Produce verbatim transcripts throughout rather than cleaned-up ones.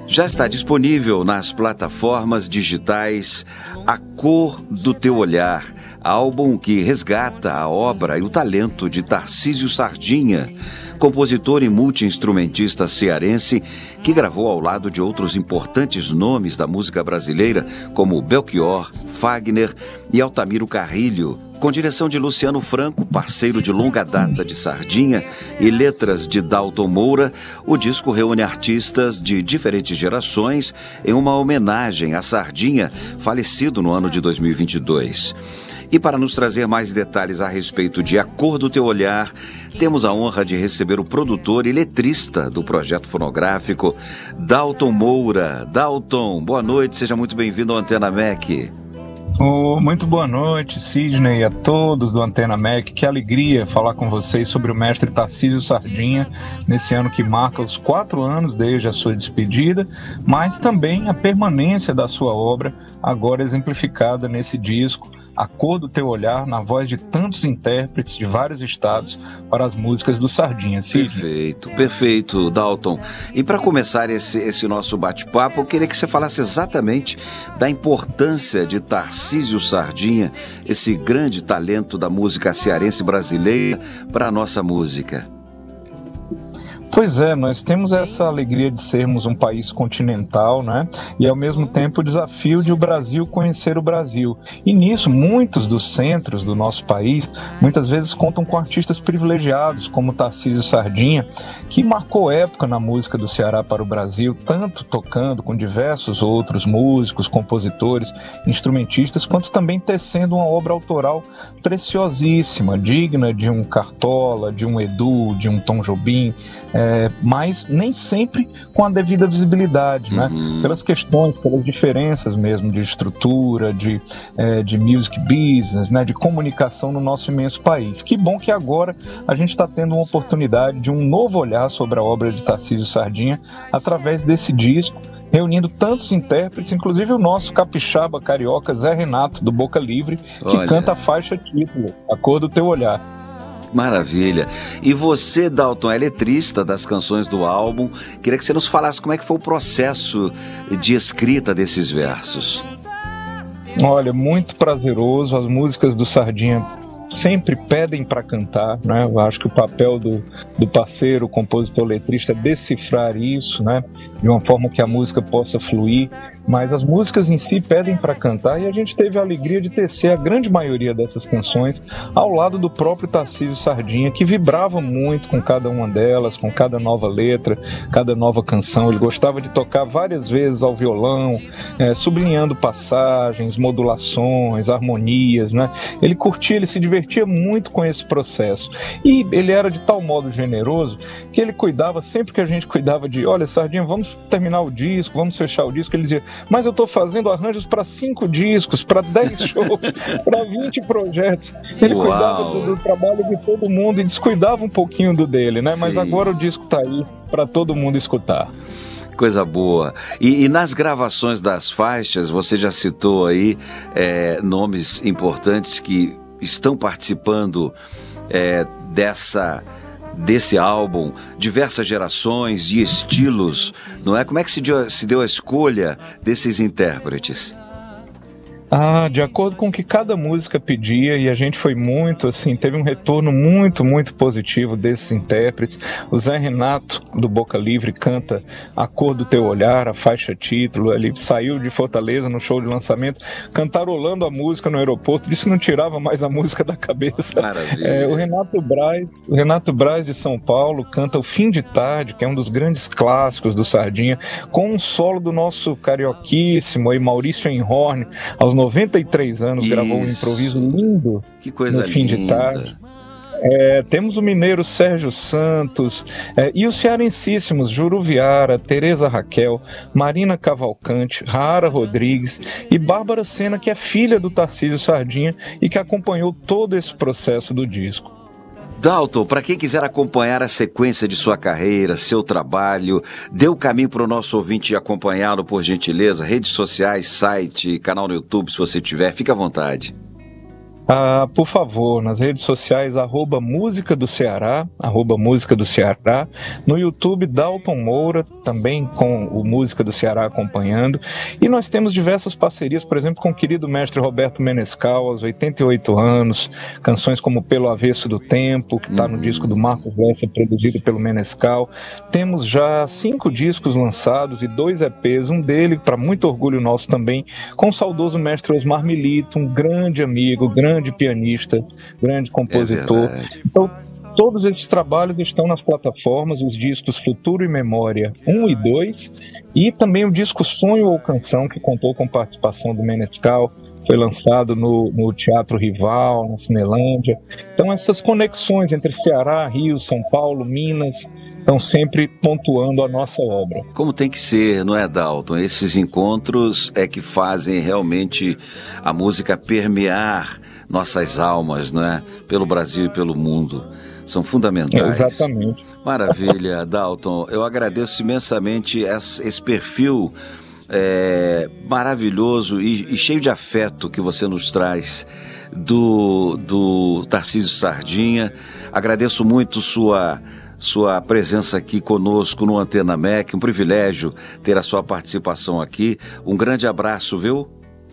Já está disponível nas plataformas digitais A Cor do Teu Olhar, álbum que resgata a obra e o talento de Tarcísio Sardinha, compositor e multi-instrumentista cearense que gravou ao lado de outros importantes nomes da música brasileira, como Belchior, Fagner e Altamiro Carrilho, com direção de Luciano Franco, parceiro de longa data de Sardinha, e letras de Dalton Moura. O disco reúne artistas de diferentes gerações em uma homenagem a Sardinha, falecido no ano de dois mil e vinte e dois. E para nos trazer mais detalhes a respeito de A Cor do Teu Olhar, temos a honra de receber o produtor e letrista do projeto fonográfico, Dalton Moura. Dalton, boa noite, seja muito bem-vindo ao Antena M E C. Oh, muito boa noite, Sidney, e a todos do Antena M E C. Que alegria falar com vocês sobre o mestre Tarcísio Sardinha, nesse ano que marca os quatro anos desde a sua despedida, mas também a permanência da sua obra, agora exemplificada nesse disco, A Cor do Teu Olhar, na voz de tantos intérpretes de vários estados para as músicas do Sardinha. Sidney. Perfeito, perfeito, Dalton. E para começar esse, esse nosso bate-papo, eu queria que você falasse exatamente da importância de Tarcísio Sardinha, esse grande talento da música cearense brasileira, para a nossa música. Pois é, nós temos essa alegria de sermos um país continental, né? E ao mesmo tempo o desafio de o Brasil conhecer o Brasil. E nisso, muitos dos centros do nosso país, muitas vezes contam com artistas privilegiados, como Tarcísio Sardinha, que marcou época na música do Ceará para o Brasil, tanto tocando com diversos outros músicos, compositores, instrumentistas, quanto também tecendo uma obra autoral preciosíssima, digna de um Cartola, de um Edu, de um Tom Jobim, É, mas nem sempre com a devida visibilidade, né? Uhum. Pelas questões, pelas diferenças mesmo de estrutura, de, é, de music business, né? De comunicação no nosso imenso país. Que bom que agora a gente está tendo uma oportunidade de um novo olhar sobre a obra de Tarcísio Sardinha através desse disco, reunindo tantos intérpretes, inclusive o nosso capixaba carioca Zé Renato, do Boca Livre, que Olha. canta a faixa título, A Cor do Teu Olhar. Maravilha. E você, Dalton, é letrista das canções do álbum. Queria que você nos falasse como é que foi o processo de escrita desses versos. Olha, muito prazeroso. As músicas do Sardinha sempre pedem para cantar, né? Eu acho que o papel do, do parceiro, o compositor letrista, é decifrar isso, né? De uma forma que a música possa fluir. Mas as músicas em si pedem para cantar, e a gente teve a alegria de tecer a grande maioria dessas canções ao lado do próprio Tarcísio Sardinha, que vibrava muito com cada uma delas, com cada nova letra, cada nova canção. Ele gostava de tocar várias vezes ao violão, é, sublinhando passagens, modulações, harmonias, né? Ele curtia, ele se divertia muito com esse processo. E ele era de tal modo generoso que ele cuidava, sempre que a gente cuidava de, olha, Sardinha, vamos terminar o disco, vamos fechar o disco, ele dizia, mas eu estou fazendo arranjos para cinco discos, para dez shows, para vinte projetos. Ele Uau. cuidava do, do trabalho de todo mundo e descuidava um pouquinho do dele, né? Mas Sim. agora o disco está aí para todo mundo escutar. Coisa boa. E, e nas gravações das faixas, você já citou aí é, nomes importantes que estão participando é, dessa... desse álbum, diversas gerações e estilos, não é? Como é que se deu, se deu a escolha desses intérpretes? Ah, de acordo com o que cada música pedia, e a gente foi muito, assim, teve um retorno muito, muito positivo desses intérpretes. O Zé Renato, do Boca Livre, canta A Cor do Teu Olhar, a faixa título. Ele saiu de Fortaleza no show de lançamento, cantarolando a música no aeroporto, disse que não tirava mais a música da cabeça. Maravilha. É, o Renato Braz, o Renato Braz de São Paulo, canta O Fim de Tarde, que é um dos grandes clássicos do Sardinha, com um solo do nosso carioquíssimo aí, Maurício Einhorn, aos noventa e três anos. Isso. Gravou um improviso lindo. Que coisa no Fim linda. de Tarde. É, temos o mineiro Sérgio Santos, é, e os cearencíssimos Juruviara, Tereza Raquel, Marina Cavalcante, Rara Rodrigues e Bárbara Sena, que é filha do Tarcísio Sardinha e que acompanhou todo esse processo do disco. Dalton, para quem quiser acompanhar a sequência de sua carreira, seu trabalho, dê o caminho para o nosso ouvinte acompanhá-lo, por gentileza, redes sociais, site, canal no YouTube, se você tiver, fique à vontade. Ah, por favor, nas redes sociais, arroba Música do Ceará, arroba Música do Ceará. No YouTube, Dalton Moura, também com o Música do Ceará acompanhando. E nós temos diversas parcerias, por exemplo, com o querido mestre Roberto Menescal, aos oitenta e oito anos, canções como Pelo Avesso do Tempo, que está no disco do Marcos Lessa, produzido pelo Menescal. Temos já cinco discos lançados e dois E Pês, um dele, para muito orgulho nosso também, com o saudoso mestre Osmar Milito, um grande amigo, grande grande pianista, grande compositor. É então, todos esses trabalhos estão nas plataformas, os discos Futuro e Memória um e dois, e também o disco Sonho ou Canção, que contou com participação do Menescal, foi lançado no, no Teatro Rival, na Cinelândia. Então, essas conexões entre Ceará, Rio, São Paulo, Minas, estão sempre pontuando a nossa obra. Como tem que ser, não é, Dalton? Esses encontros é que fazem realmente a música permear nossas almas, não é? Pelo Brasil e pelo mundo. São fundamentais. Exatamente. Maravilha, Dalton. Eu agradeço imensamente esse perfil é, maravilhoso e, e cheio de afeto que você nos traz do, do Tarcísio Sardinha. Agradeço muito sua... sua presença aqui conosco no Antena M E C, um privilégio ter a sua participação aqui. Um grande abraço, viu?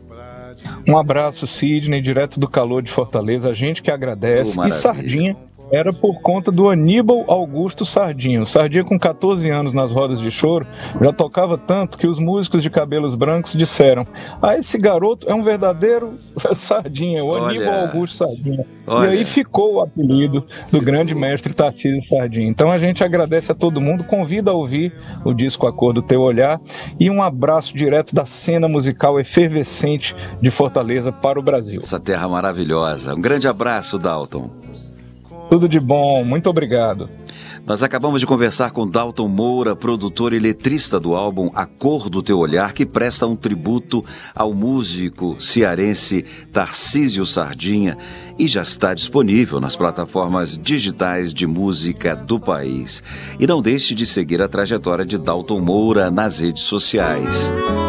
Um abraço, Sidney, direto do calor de Fortaleza, a gente que agradece. Oh, e Sardinha era por conta do Aníbal Augusto Sardinha. O Sardinha, com catorze anos nas rodas de choro, já tocava tanto que os músicos de cabelos brancos disseram: ah, esse garoto é um verdadeiro Sardinha, o Olha, Aníbal Augusto Sardinha. olha. E aí ficou o apelido do grande mestre Tarcísio Sardinha. Então a gente agradece a todo mundo, convida a ouvir o disco A Cor do Teu Olhar, e um abraço direto da cena musical efervescente de Fortaleza para o Brasil. Essa terra maravilhosa. Um grande abraço, Dalton. Tudo de bom, muito obrigado. Nós acabamos de conversar com Dalton Moura, produtor e letrista do álbum A Cor do Teu Olhar, que presta um tributo ao músico cearense Tarcísio Sardinha e já está disponível nas plataformas digitais de música do país. E não deixe de seguir a trajetória de Dalton Moura nas redes sociais.